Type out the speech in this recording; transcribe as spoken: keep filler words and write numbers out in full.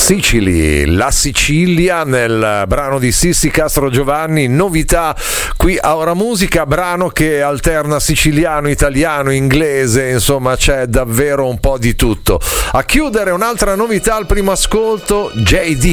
Sicily, la Sicilia nel brano di Sissi Castro Giovanni, novità qui a Ora Musica, brano che alterna siciliano, italiano, inglese, insomma c'è davvero un po' di tutto. A chiudere un'altra novità al primo ascolto, J D.